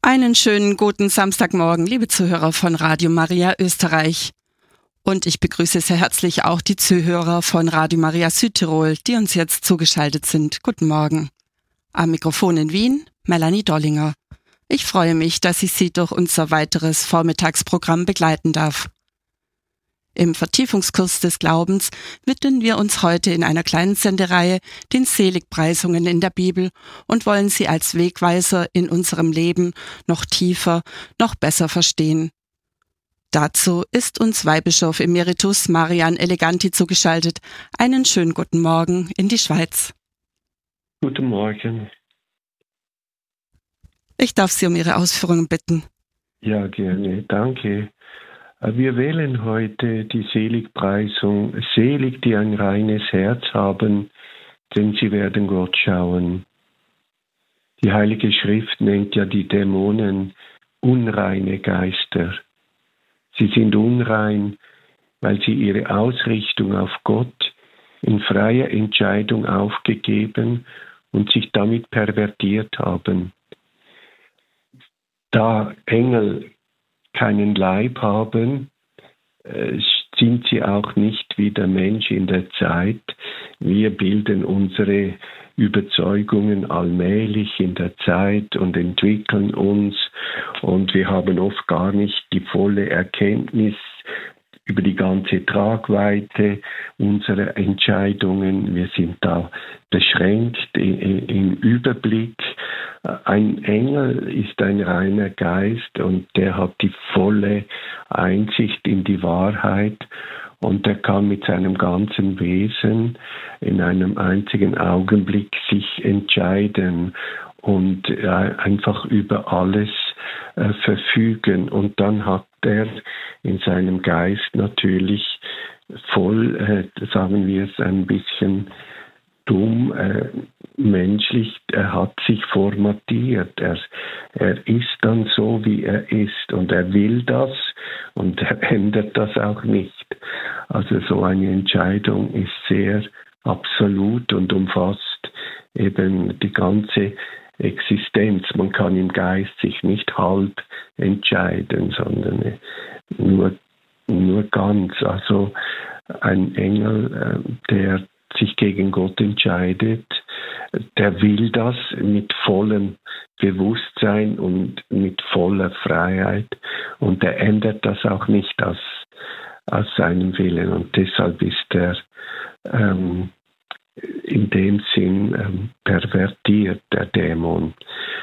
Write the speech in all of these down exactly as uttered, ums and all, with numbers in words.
Einen schönen guten Samstagmorgen, liebe Zuhörer von Radio Maria Österreich. Und ich begrüße sehr herzlich auch die Zuhörer von Radio Maria Südtirol, die uns jetzt zugeschaltet sind. Guten Morgen. Am Mikrofon in Wien, Melanie Dollinger. Ich freue mich, dass ich Sie durch unser weiteres Vormittagsprogramm begleiten darf. Im Vertiefungskurs des Glaubens widmen wir uns heute in einer kleinen Sendereihe den Seligpreisungen in der Bibel und wollen sie als Wegweiser in unserem Leben noch tiefer, noch besser verstehen. Dazu ist uns Weihbischof Emeritus Marian Eleganti zugeschaltet. Einen schönen guten Morgen in die Schweiz. Guten Morgen. Ich darf Sie um Ihre Ausführungen bitten. Ja, gerne. Danke. Wir wählen heute die Seligpreisung, selig, die ein reines Herz haben, denn sie werden Gott schauen. Die Heilige Schrift nennt ja die Dämonen unreine Geister. Sie sind unrein, weil sie ihre Ausrichtung auf Gott in freier Entscheidung aufgegeben und sich damit pervertiert haben. Da Engel keinen Leib haben, sind sie auch nicht wie der Mensch in der Zeit. Wir bilden unsere Überzeugungen allmählich in der Zeit und entwickeln uns, und wir haben oft gar nicht die volle Erkenntnis über die ganze Tragweite unserer Entscheidungen. Wir sind da beschränkt im Überblick. Ein Engel ist ein reiner Geist und der hat die volle Einsicht in die Wahrheit, und er kann mit seinem ganzen Wesen in einem einzigen Augenblick sich entscheiden und einfach über alles äh, verfügen. Und dann hat er in seinem Geist natürlich voll, äh, sagen wir es ein bisschen dumm, äh, menschlich, er hat sich formatiert. Er, er ist dann so, wie er ist, und er will das und er ändert das auch nicht. Also so eine Entscheidung ist sehr absolut und umfasst eben die ganze Existenz. Man kann im Geist sich nicht halb entscheiden, sondern nur, nur ganz. Also ein Engel, der sich gegen Gott entscheidet, der will das mit vollem Bewusstsein und mit voller Freiheit, und er ändert das auch nicht aus, aus seinem Willen, und deshalb ist er ähm, in dem Sinn ähm, pervertiert, der Dämon.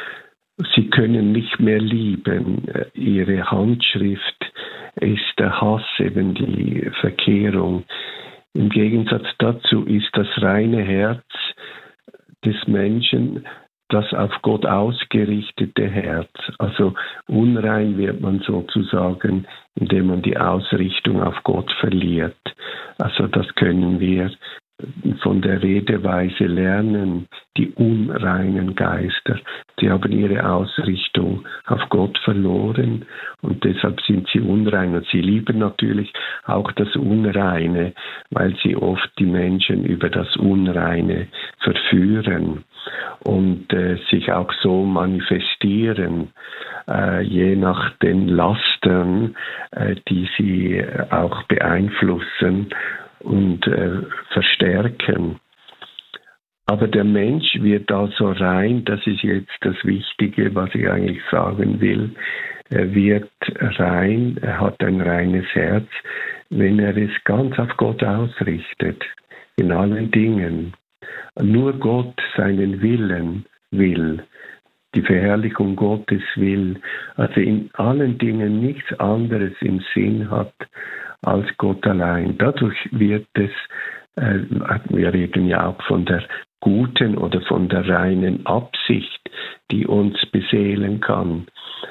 Sie können nicht mehr lieben. Ihre Handschrift ist der Hass, eben die Verkehrung. Im Gegensatz dazu ist das reine Herz des Menschen das auf Gott ausgerichtete Herz. Also unrein wird man sozusagen, indem man die Ausrichtung auf Gott verliert. Also das können wir von der Redeweise lernen. Die unreinen Geister, die haben ihre Ausrichtung auf Gott verloren, und deshalb sind sie unrein. Und sie lieben natürlich auch das Unreine, weil sie oft die Menschen über das Unreine verführen und äh, sich auch so manifestieren, äh, je nach den Lastern, äh, die sie auch beeinflussen und äh, verstärken. Aber der Mensch wird also rein, das ist jetzt das Wichtige, was ich eigentlich sagen will. Er wird rein, er hat ein reines Herz, wenn er es ganz auf Gott ausrichtet, in allen Dingen. Nur Gott seinen Willen will, die Verherrlichung Gottes will, also in allen Dingen nichts anderes im Sinn hat als Gott allein. Dadurch wird es, äh, wir reden ja auch von der guten oder von der reinen Absicht, die uns beseelen kann.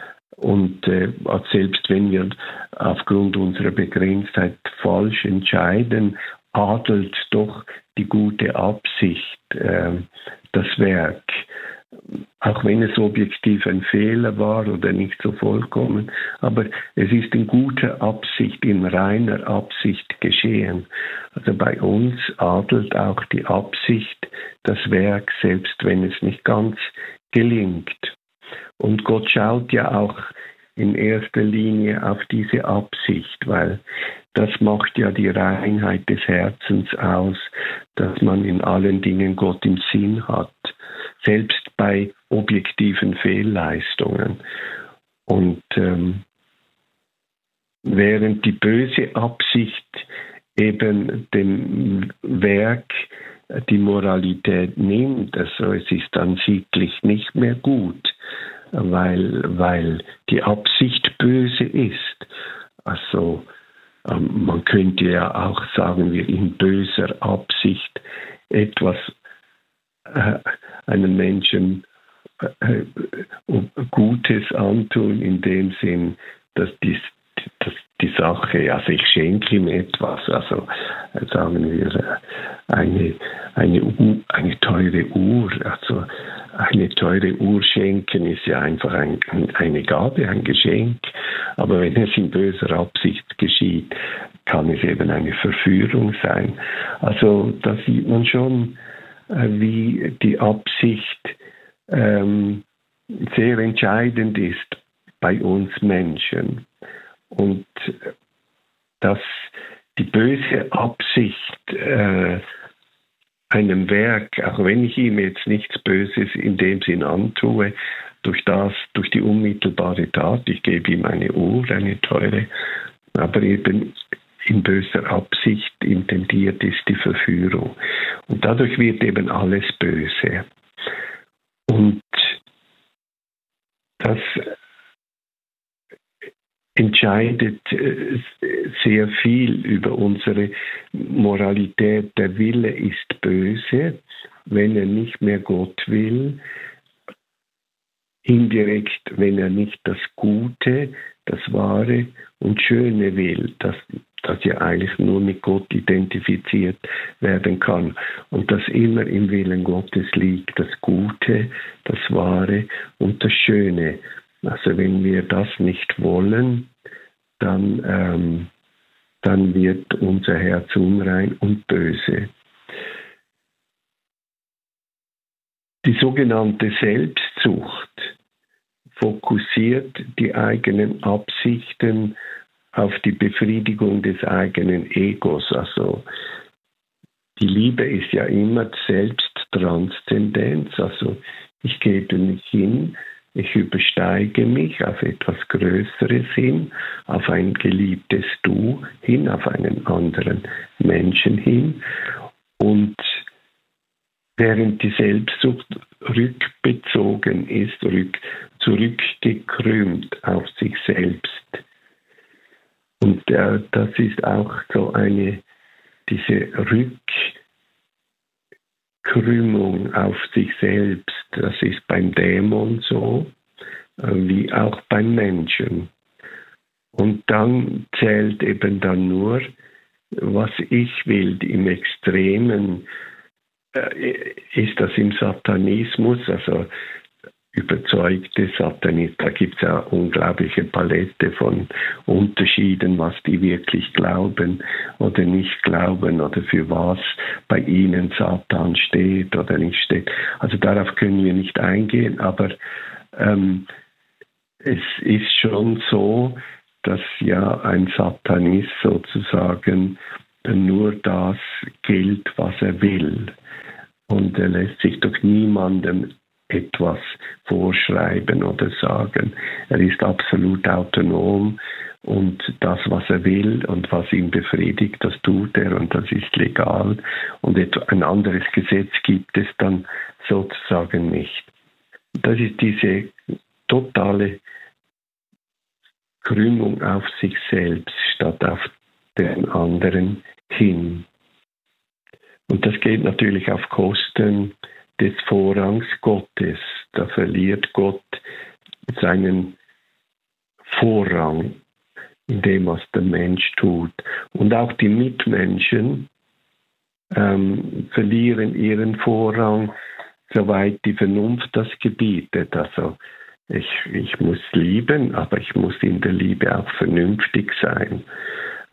Und äh, selbst wenn wir aufgrund unserer Begrenztheit falsch entscheiden, adelt doch die gute Absicht äh, das Werk. Auch wenn es objektiv ein Fehler war oder nicht so vollkommen, aber es ist in guter Absicht, in reiner Absicht geschehen. Also bei uns adelt auch die Absicht das Werk, selbst wenn es nicht ganz gelingt. Und Gott schaut ja auch in erster Linie auf diese Absicht, weil das macht ja die Reinheit des Herzens aus, dass man in allen Dingen Gott im Sinn hat, selbst bei objektiven Fehlleistungen. Und ähm, während die böse Absicht eben dem Werk die Moralität nimmt, also es ist dann sittlich nicht mehr gut, weil, weil die Absicht böse ist. Also ähm, man könnte ja auch, sagen wir, in böser Absicht etwas äh, einem Menschen äh, Gutes antun, in dem Sinn, dass die, dass die Sache, also ich schenke ihm etwas, also sagen wir eine, eine, U, eine teure Uhr, also eine teure Uhr schenken ist ja einfach ein, eine Gabe, ein Geschenk, aber wenn es in böser Absicht geschieht, kann es eben eine Verführung sein. Also da sieht man schon, wie die Absicht ähm, sehr entscheidend ist bei uns Menschen. Und dass die böse Absicht äh, einem Werk, auch wenn ich ihm jetzt nichts Böses in dem Sinn antue, durch das, durch die unmittelbare Tat, ich gebe ihm eine Uhr, eine teure, aber eben in böser Absicht intendiert ist die Verführung. Und dadurch wird eben alles böse. Und das entscheidet sehr viel über unsere Moralität. Der Wille ist böse, wenn er nicht mehr Gott will. Indirekt, wenn er nicht das Gute, das Wahre und Schöne will, das, das ja eigentlich nur mit Gott identifiziert werden kann. Und das immer im Willen Gottes liegt, das Gute, das Wahre und das Schöne. Also wenn wir das nicht wollen, dann, ähm, dann wird unser Herz unrein und böse. Die sogenannte Selbstsucht fokussiert die eigenen Absichten auf die Befriedigung des eigenen Egos. Also die Liebe ist ja immer Selbsttranszendenz. Also ich gebe mich hin, ich übersteige mich auf etwas Größeres hin, auf ein geliebtes Du hin, auf einen anderen Menschen hin. Und während die Selbstsucht rückbezogen ist, rück, zurückgekrümmt auf sich selbst. Und äh, das ist auch so eine, diese Rückkrümmung auf sich selbst, das ist beim Dämon so, äh, wie auch beim Menschen. Und dann zählt eben dann nur, was ich will, im Extremen ist das im Satanismus, also überzeugte Satanisten, da gibt es ja unglaubliche Palette von Unterschieden, was die wirklich glauben oder nicht glauben oder für was bei ihnen Satan steht oder nicht steht. Also darauf können wir nicht eingehen, aber ähm, es ist schon so, dass ja ein Satanist sozusagen nur das gilt, was er will. Und er lässt sich durch niemandem etwas vorschreiben oder sagen. Er ist absolut autonom und das, was er will und was ihn befriedigt, das tut er und das ist legal. Und ein anderes Gesetz gibt es dann sozusagen nicht. Das ist diese totale Krümmung auf sich selbst statt auf den anderen hin. Und das geht natürlich auf Kosten des Vorrangs Gottes. Da verliert Gott seinen Vorrang in dem, was der Mensch tut. Und auch die Mitmenschen ähm, verlieren ihren Vorrang, soweit die Vernunft das gebietet. Also ich, ich muss lieben, aber ich muss in der Liebe auch vernünftig sein.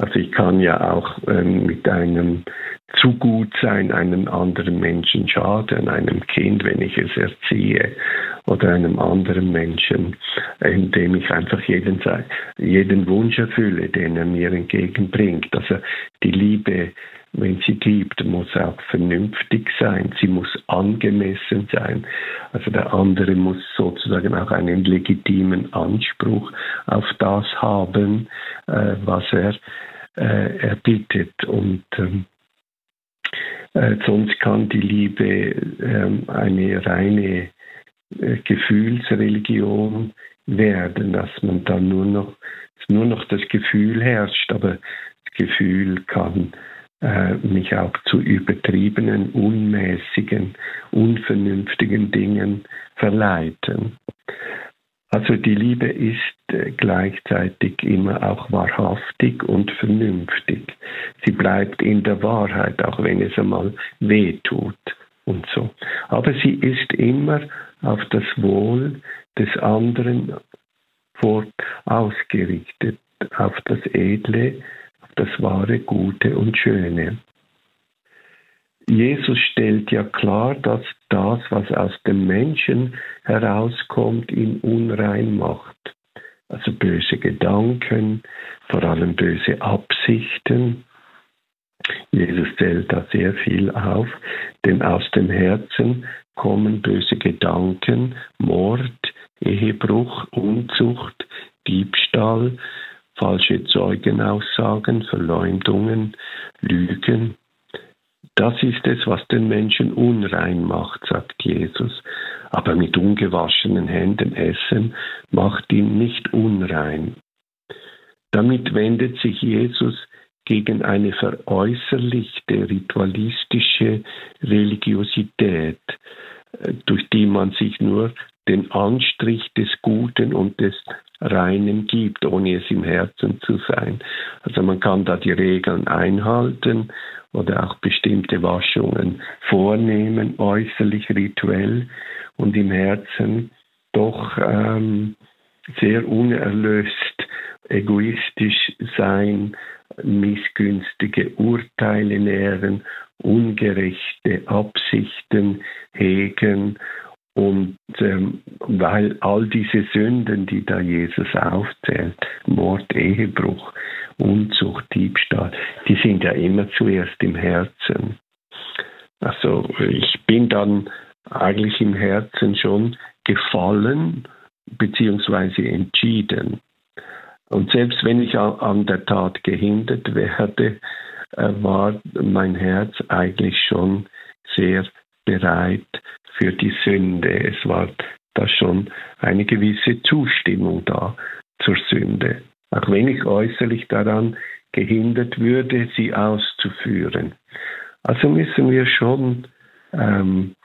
Also ich kann ja auch ähm, mit einem zu gut sein, einem anderen Menschen schaden, einem Kind, wenn ich es erziehe, oder einem anderen Menschen, indem ich einfach jeden, jeden Wunsch erfülle, den er mir entgegenbringt. Also die Liebe, wenn sie gibt, muss auch vernünftig sein, sie muss angemessen sein. Also der andere muss sozusagen auch einen legitimen Anspruch auf das haben, äh, was er äh, erbittet. Und ähm, äh, sonst kann die Liebe äh, eine reine äh, Gefühlsreligion werden, dass man dann nur noch, nur noch das Gefühl herrscht, aber das Gefühl kann mich auch zu übertriebenen, unmäßigen, unvernünftigen Dingen verleiten. Also die Liebe ist gleichzeitig immer auch wahrhaftig und vernünftig. Sie bleibt in der Wahrheit, auch wenn es einmal weh tut und so. Aber sie ist immer auf das Wohl des anderen ausgerichtet, auf das Edle, das wahre, Gute und Schöne. Jesus stellt ja klar, dass das, was aus dem Menschen herauskommt, ihn unrein macht. Also böse Gedanken, vor allem böse Absichten. Jesus zählt da sehr viel auf, denn aus dem Herzen kommen böse Gedanken, Mord, Ehebruch, Unzucht, Diebstahl, falsche Zeugenaussagen, Verleumdungen, Lügen. Das ist es, was den Menschen unrein macht, sagt Jesus. Aber mit ungewaschenen Händen essen macht ihn nicht unrein. Damit wendet sich Jesus gegen eine veräußerlichte, ritualistische Religiosität, durch die man sich nur den Anstrich des Guten und des Reinen gibt, ohne es im Herzen zu sein. Also man kann da die Regeln einhalten oder auch bestimmte Waschungen vornehmen, äußerlich rituell, und im Herzen doch ähm, sehr unerlöst, egoistisch sein, missgünstige Urteile nähren, ungerechte Absichten hegen. Und ähm, weil all diese Sünden, die da Jesus aufzählt, Mord, Ehebruch, Unzucht, Diebstahl, die sind ja immer zuerst im Herzen. Also ich bin dann eigentlich im Herzen schon gefallen beziehungsweise entschieden. Und selbst wenn ich an der Tat gehindert werde, war mein Herz eigentlich schon sehr bereit für die Sünde. Es war da schon eine gewisse Zustimmung da zur Sünde. Auch wenn ich äußerlich daran gehindert würde, sie auszuführen. Also müssen wir schon ähm,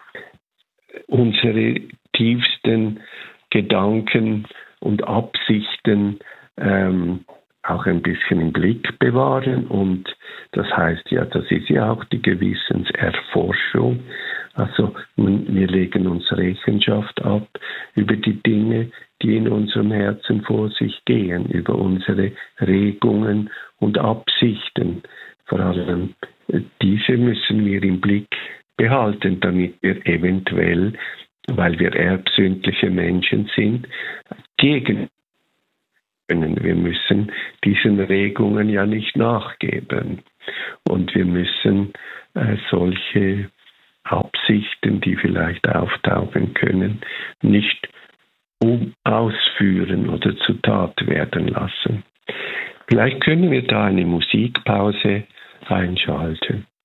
unsere tiefsten Gedanken und Absichten ähm, auch ein bisschen im Blick bewahren. Und das heißt ja, das ist ja auch die Gewissenserforschung. Also wir legen uns Rechenschaft ab über die Dinge, die in unserem Herzen vor sich gehen, über unsere Regungen und Absichten. Vor allem diese müssen wir im Blick behalten, damit wir eventuell, weil wir erbsündliche Menschen sind, gegen können. Wir müssen diesen Regungen ja nicht nachgeben. Und wir müssen äh, solche Absichten, die vielleicht auftauchen können, nicht um ausführen oder zur Tat werden lassen. Vielleicht können wir da eine Musikpause einschalten.